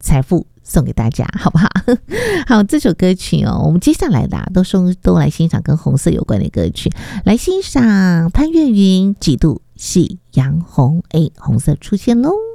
财富送给大家，好不好？好，这首歌曲哦，我们接下来的都来欣赏跟红色有关的歌曲，来欣赏潘越云几度夕阳红，红色出现喽。